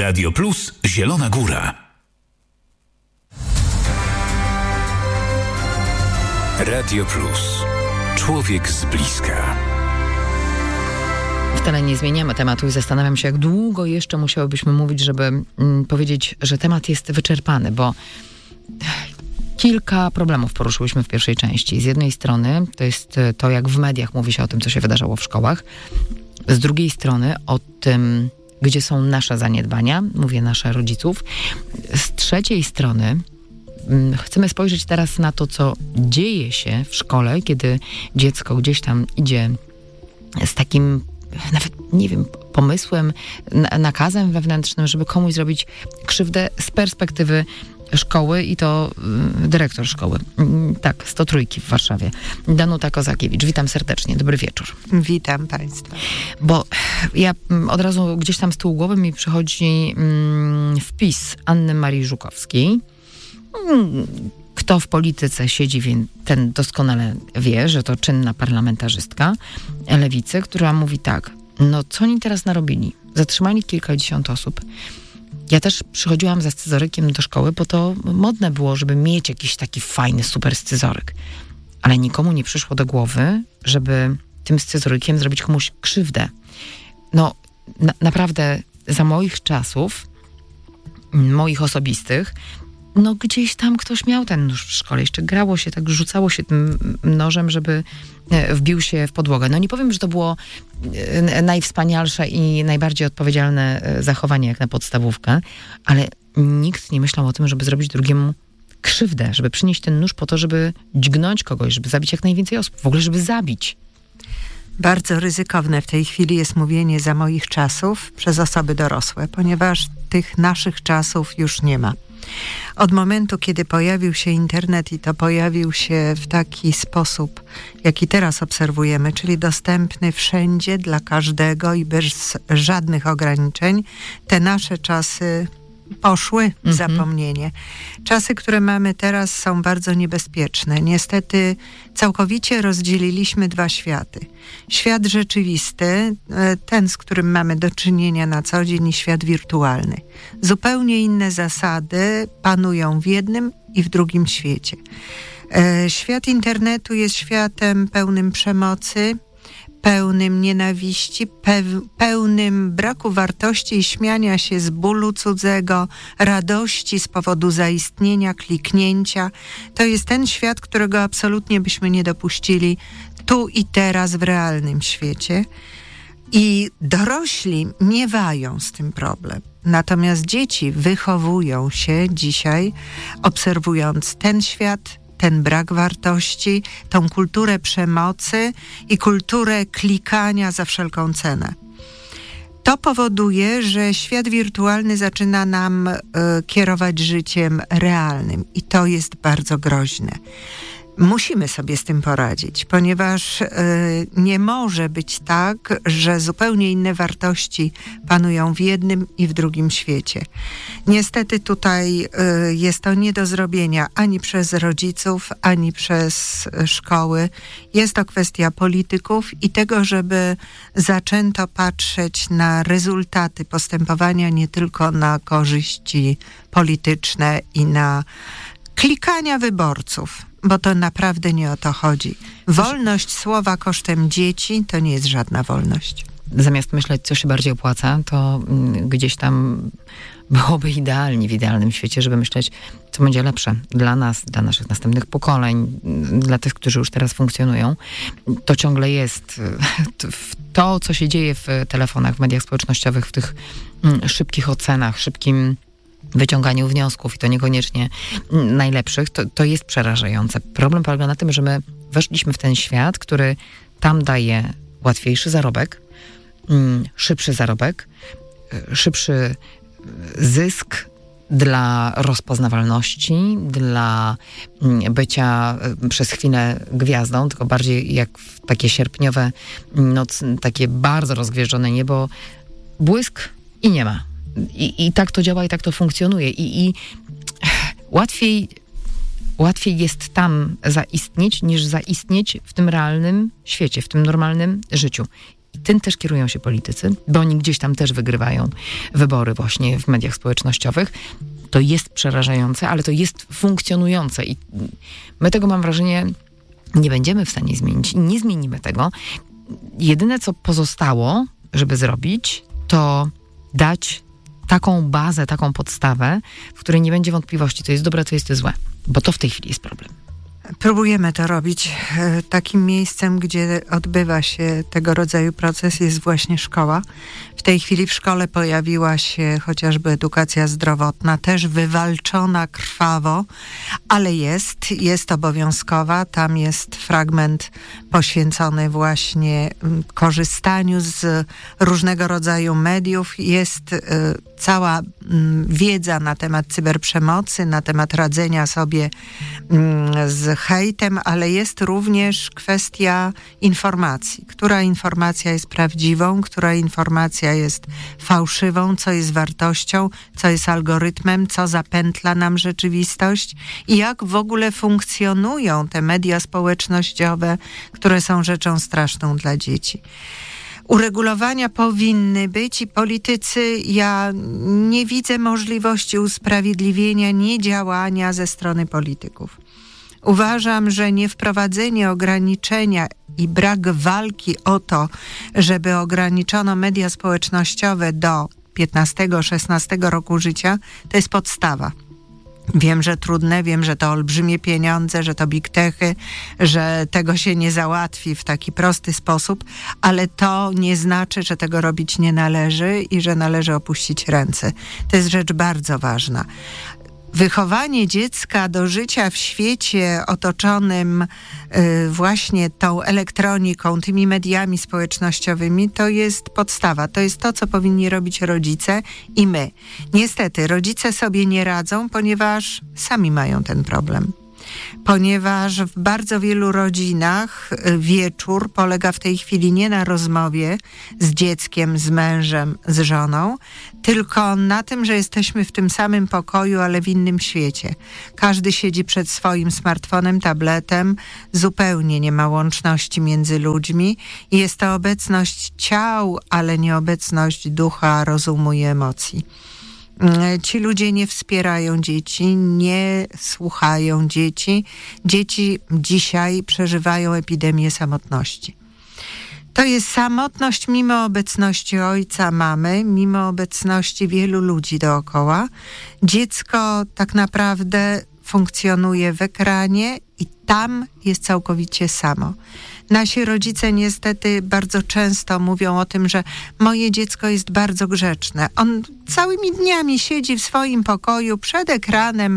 Radio Plus Zielona Góra. Radio Plus. Człowiek z bliska. Wcale nie zmieniamy tematu i zastanawiam się, jak długo jeszcze musiałybyśmy mówić, żeby powiedzieć, że temat jest wyczerpany, bo kilka problemów poruszyłyśmy w pierwszej części. Z jednej strony to jest to, jak w mediach mówi się o tym, co się wydarzało w szkołach. Z drugiej strony o tym, gdzie są nasze zaniedbania, mówię nasze rodziców. Z trzeciej strony chcemy spojrzeć teraz na to, co dzieje się w szkole, kiedy dziecko gdzieś tam idzie z takim, nawet nie wiem, pomysłem, nakazem wewnętrznym, żeby komuś zrobić krzywdę z perspektywy szkoły i to dyrektor szkoły. Tak, 103 w Warszawie. Danuta Kozakiewicz. Witam serdecznie. Dobry wieczór. Witam Państwa. Bo ja od razu gdzieś tam z tyłu głowy mi przychodzi wpis Anny Marii Żukowskiej. Kto w polityce siedzi, ten doskonale wie, że to czynna parlamentarzystka lewicy, która mówi tak, no co oni teraz narobili? Zatrzymali kilkadziesiąt osób. Ja też przychodziłam ze scyzorykiem do szkoły, bo to modne było, żeby mieć jakiś taki fajny, super scyzoryk. Ale nikomu nie przyszło do głowy, żeby tym scyzorykiem zrobić komuś krzywdę. No, naprawdę za moich czasów, moich osobistych, no gdzieś tam ktoś miał ten nóż w szkole. Jeszcze grało się, tak rzucało się tym nożem, żeby wbił się w podłogę. No nie powiem, że to było najwspanialsze i najbardziej odpowiedzialne zachowanie jak na podstawówkę, ale nikt nie myślał o tym, żeby zrobić drugiemu krzywdę, żeby przynieść ten nóż po to, żeby dźgnąć kogoś, żeby zabić jak najwięcej osób, w ogóle żeby zabić. Bardzo ryzykowne w tej chwili jest mówienie za moich czasów przez osoby dorosłe, ponieważ tych naszych czasów już nie ma. Od momentu, kiedy pojawił się internet i to pojawił się w taki sposób, jaki teraz obserwujemy, czyli dostępny wszędzie dla każdego i bez żadnych ograniczeń, te nasze czasy poszły w zapomnienie. Czasy, które mamy teraz, są bardzo niebezpieczne. Niestety całkowicie rozdzieliliśmy dwa światy. Świat rzeczywisty, ten, z którym mamy do czynienia na co dzień, i świat wirtualny. Zupełnie inne zasady panują w jednym i w drugim świecie. Świat internetu jest światem pełnym przemocy, pełnym nienawiści, pełnym braku wartości i śmiania się z bólu cudzego, radości z powodu zaistnienia, kliknięcia. To jest ten świat, którego absolutnie byśmy nie dopuścili tu i teraz w realnym świecie. I dorośli miewają z tym problem. Natomiast dzieci wychowują się dzisiaj, obserwując ten świat, ten brak wartości, tą kulturę przemocy i kulturę klikania za wszelką cenę. To powoduje, że świat wirtualny zaczyna nam kierować życiem realnym i to jest bardzo groźne. Musimy sobie z tym poradzić, ponieważ nie może być tak, że zupełnie inne wartości panują w jednym i w drugim świecie. Niestety tutaj jest to nie do zrobienia ani przez rodziców, ani przez szkoły. Jest to kwestia polityków i tego, żeby zaczęto patrzeć na rezultaty postępowania, nie tylko na korzyści polityczne i na klikania wyborców. Bo to naprawdę nie o to chodzi. Wolność słowa kosztem dzieci to nie jest żadna wolność. Zamiast myśleć, co się bardziej opłaca, to gdzieś tam byłoby idealnie w idealnym świecie, żeby myśleć, co będzie lepsze dla nas, dla naszych następnych pokoleń, dla tych, którzy już teraz funkcjonują. To ciągle jest to, co się dzieje w telefonach, w mediach społecznościowych, w tych szybkich ocenach, szybkim wyciąganiu wniosków i to niekoniecznie najlepszych, to jest przerażające. Problem polega na tym, że my weszliśmy w ten świat, który tam daje łatwiejszy zarobek, szybszy zarobek, szybszy zysk dla rozpoznawalności, dla bycia przez chwilę gwiazdą, tylko bardziej jak w takie sierpniowe nocy, takie bardzo rozgwieżdżone niebo, błysk i nie ma. I tak to działa i tak to funkcjonuje. I łatwiej jest tam zaistnieć, niż zaistnieć w tym realnym świecie, w tym normalnym życiu. I tym też kierują się politycy, bo oni gdzieś tam też wygrywają wybory właśnie w mediach społecznościowych. To jest przerażające, ale to jest funkcjonujące i my tego, mam wrażenie, nie będziemy w stanie zmienić i nie zmienimy tego. Jedyne, co pozostało, żeby zrobić, to dać taką bazę, taką podstawę, w której nie będzie wątpliwości, co jest dobre, co jest złe. Bo to w tej chwili jest problem. Próbujemy to robić. Takim miejscem, gdzie odbywa się tego rodzaju proces, jest właśnie szkoła. W tej chwili w szkole pojawiła się chociażby edukacja zdrowotna, też wywalczona krwawo, ale jest obowiązkowa. Tam jest fragment poświęcony właśnie korzystaniu z różnego rodzaju mediów. Jest cała wiedza na temat cyberprzemocy, na temat radzenia sobie z hejtem, ale jest również kwestia informacji. Która informacja jest prawdziwą, która informacja jest fałszywą, co jest wartością, co jest algorytmem, co zapętla nam rzeczywistość i jak w ogóle funkcjonują te media społecznościowe, które są rzeczą straszną dla dzieci. Uregulowania powinny być i politycy, ja nie widzę możliwości usprawiedliwienia niedziałania ze strony polityków. Uważam, że niewprowadzenie ograniczenia i brak walki o to, żeby ograniczono media społecznościowe do 15-16 roku życia, to jest podstawa. Wiem, że trudne, wiem, że to olbrzymie pieniądze, że to big techy, że tego się nie załatwi w taki prosty sposób, ale to nie znaczy, że tego robić nie należy i że należy opuścić ręce. To jest rzecz bardzo ważna. Wychowanie dziecka do życia w świecie otoczonym właśnie tą elektroniką, tymi mediami społecznościowymi, to jest podstawa. To jest to, co powinni robić rodzice i my. Niestety, rodzice sobie nie radzą, ponieważ sami mają ten problem. Ponieważ w bardzo wielu rodzinach wieczór polega w tej chwili nie na rozmowie z dzieckiem, z mężem, z żoną, tylko na tym, że jesteśmy w tym samym pokoju, ale w innym świecie. Każdy siedzi przed swoim smartfonem, tabletem, zupełnie nie ma łączności między ludźmi i jest to obecność ciał, ale nie obecność ducha, rozumu i emocji. Ci ludzie nie wspierają dzieci, nie słuchają dzieci. Dzieci dzisiaj przeżywają epidemię samotności. To jest samotność mimo obecności ojca, mamy, mimo obecności wielu ludzi dookoła. Dziecko tak naprawdę funkcjonuje w ekranie i tam jest całkowicie samo. Nasi rodzice niestety bardzo często mówią o tym, że moje dziecko jest bardzo grzeczne. On całymi dniami siedzi w swoim pokoju przed ekranem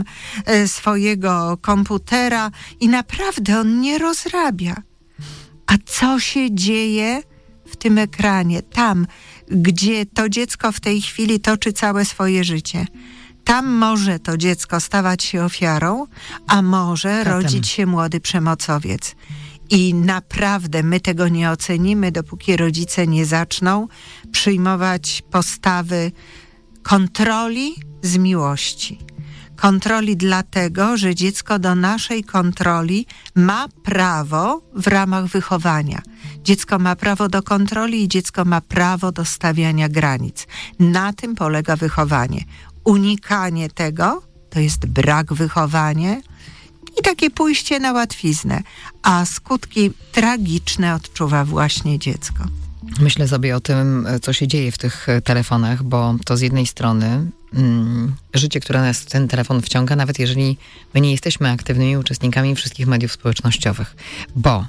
swojego komputera i naprawdę on nie rozrabia. A co się dzieje w tym ekranie? Tam, gdzie to dziecko w tej chwili toczy całe swoje życie. Tam może to dziecko stawać się ofiarą, a może rodzić się młody przemocowiec. I naprawdę my tego nie ocenimy, dopóki rodzice nie zaczną przyjmować postawy kontroli z miłości. Kontroli dlatego, że dziecko do naszej kontroli ma prawo w ramach wychowania. Dziecko ma prawo do kontroli i dziecko ma prawo do stawiania granic. Na tym polega wychowanie. Unikanie tego to jest brak wychowania i takie pójście na łatwiznę, a skutki tragiczne odczuwa właśnie dziecko. Myślę sobie o tym, co się dzieje w tych telefonach, bo to z jednej strony życie, które nas ten telefon wciąga, nawet jeżeli my nie jesteśmy aktywnymi uczestnikami wszystkich mediów społecznościowych, bo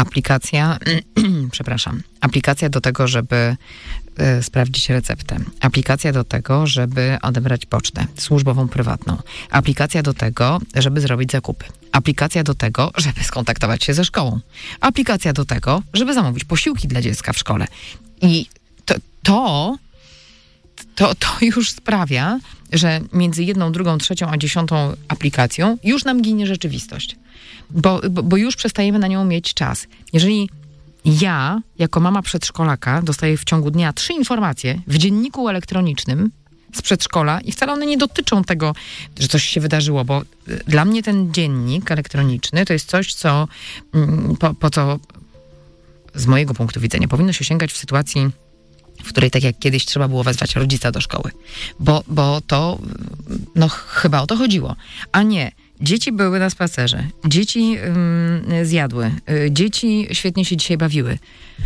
aplikacja do tego, żeby sprawdzić receptę, aplikacja do tego, żeby odebrać pocztę służbową, prywatną, aplikacja do tego, żeby zrobić zakupy, aplikacja do tego, żeby skontaktować się ze szkołą, aplikacja do tego, żeby zamówić posiłki dla dziecka w szkole. I to już sprawia, że między jedną, drugą, trzecią, a 10 aplikacją już nam ginie rzeczywistość. Bo już przestajemy na nią mieć czas. Jeżeli ja, jako mama przedszkolaka, dostaję w ciągu dnia 3 informacje w dzienniku elektronicznym z przedszkola i wcale one nie dotyczą tego, że coś się wydarzyło, bo dla mnie ten dziennik elektroniczny to jest coś, co z mojego punktu widzenia, powinno się sięgać w sytuacji, w której tak jak kiedyś trzeba było wezwać rodzica do szkoły. Bo to, chyba o to chodziło. A nie, dzieci były na spacerze, dzieci zjadły, dzieci świetnie się dzisiaj bawiły.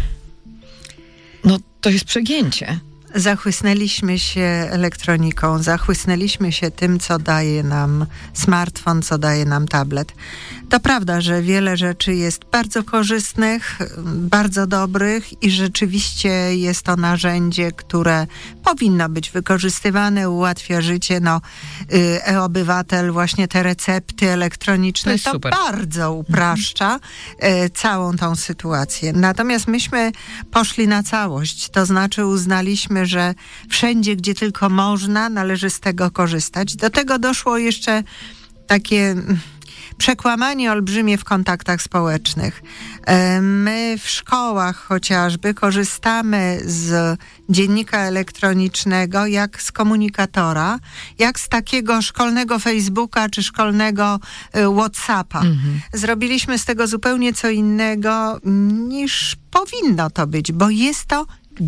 To jest przegięcie. Zachłysnęliśmy się elektroniką, zachłysnęliśmy się tym, co daje nam smartfon, co daje nam tablet. To prawda, że wiele rzeczy jest bardzo korzystnych, bardzo dobrych i rzeczywiście jest to narzędzie, które powinno być wykorzystywane, ułatwia życie. E-obywatel, właśnie te recepty elektroniczne, to bardzo upraszcza całą tą sytuację. Natomiast myśmy poszli na całość, to znaczy uznaliśmy, że wszędzie, gdzie tylko można, należy z tego korzystać. Do tego doszło jeszcze takie przekłamanie olbrzymie w kontaktach społecznych. My w szkołach chociażby korzystamy z dziennika elektronicznego jak z komunikatora, jak z takiego szkolnego Facebooka czy szkolnego WhatsAppa. Zrobiliśmy z tego zupełnie co innego niż powinno to być, bo jest to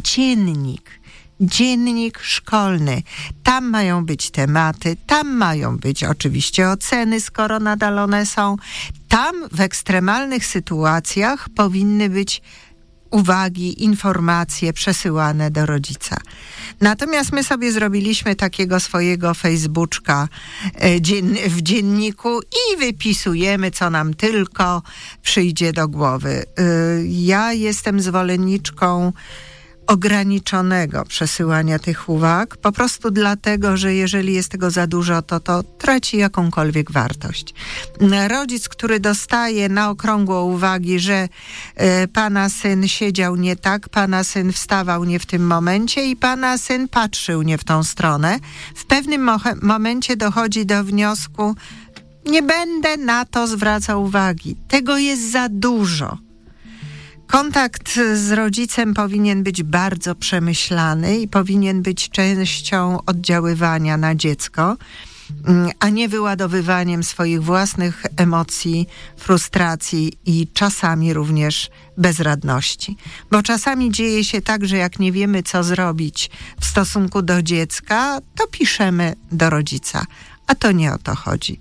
dziennik szkolny. Tam mają być tematy, tam mają być oczywiście oceny, skoro nadal one są. Tam w ekstremalnych sytuacjach powinny być uwagi, informacje przesyłane do rodzica. Natomiast my sobie zrobiliśmy takiego swojego Facebooka w dzienniku i wypisujemy, co nam tylko przyjdzie do głowy. Ja jestem zwolenniczką ograniczonego przesyłania tych uwag, po prostu dlatego, że jeżeli jest tego za dużo, to traci jakąkolwiek wartość. Rodzic, który dostaje na okrągło uwagi, że pana syn siedział nie tak, pana syn wstawał nie w tym momencie i pana syn patrzył nie w tą stronę, w pewnym momencie dochodzi do wniosku, nie będę na to zwracał uwagi. Tego jest za dużo. Kontakt z rodzicem powinien być bardzo przemyślany i powinien być częścią oddziaływania na dziecko, a nie wyładowywaniem swoich własnych emocji, frustracji i czasami również bezradności. Bo czasami dzieje się tak, że jak nie wiemy, co zrobić w stosunku do dziecka, to piszemy do rodzica, a to nie o to chodzi.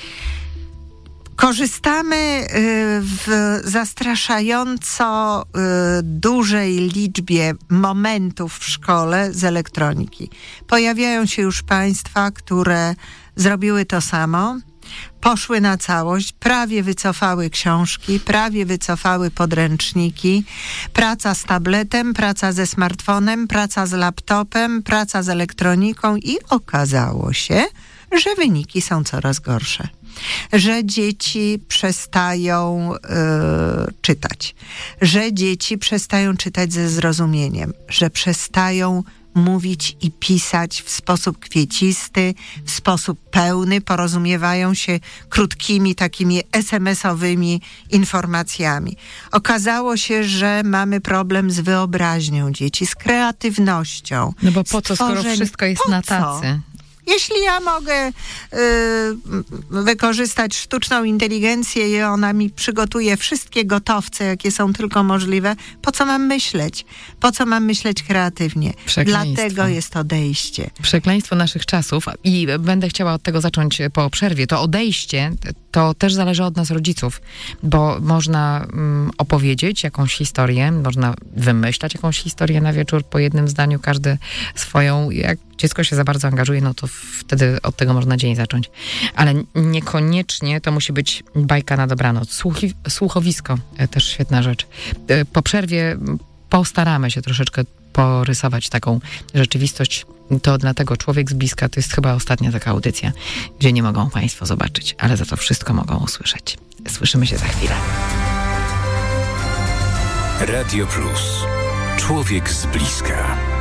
Korzystamy w zastraszająco dużej liczbie momentów w szkole z elektroniki. Pojawiają się już państwa, które zrobiły to samo, poszły na całość, prawie wycofały książki, prawie wycofały podręczniki, praca z tabletem, praca ze smartfonem, praca z laptopem, praca z elektroniką i okazało się, że wyniki są coraz gorsze. Że dzieci przestają czytać, że dzieci przestają czytać ze zrozumieniem, że przestają mówić i pisać w sposób kwiecisty, w sposób pełny, porozumiewają się krótkimi, takimi SMS-owymi informacjami. Okazało się, że mamy problem z wyobraźnią dzieci, z kreatywnością. No bo po co, skoro wszystko jest na tacy? Jeśli ja mogę wykorzystać sztuczną inteligencję i ona mi przygotuje wszystkie gotowce, jakie są tylko możliwe, po co mam myśleć? Po co mam myśleć kreatywnie? Dlatego jest odejście. Przekleństwo naszych czasów i będę chciała od tego zacząć po przerwie. To odejście to też zależy od nas, rodziców, bo można opowiedzieć jakąś historię, można wymyślać jakąś historię na wieczór po jednym zdaniu, każdy swoją. Jak dziecko się za bardzo angażuje, no to wtedy od tego można dzień zacząć. Ale niekoniecznie to musi być bajka na dobranoc. Słuchowisko, też świetna rzecz. Po przerwie postaramy się troszeczkę porysować taką rzeczywistość. To dlatego Człowiek z bliska to jest chyba ostatnia taka audycja, gdzie nie mogą państwo zobaczyć, ale za to wszystko mogą usłyszeć. Słyszymy się za chwilę. Radio Plus. Człowiek z bliska.